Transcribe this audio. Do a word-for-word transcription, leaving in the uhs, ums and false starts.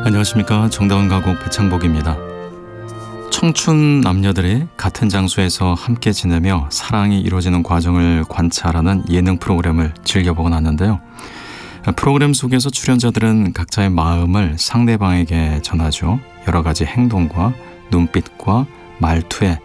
안녕하십니까. 정다운 가곡 배창복입니다. 청춘 남녀들이 같은 장소에서 함께 지내며 사랑이 이루어지는 과정을 관찰하는 예능 프로그램을 즐겨보곤 하는데요. 프로그램 속에서 출연자들은 각자의 마음을 상대방에게 전하죠. 여러 가지 행동과 눈빛과 말투에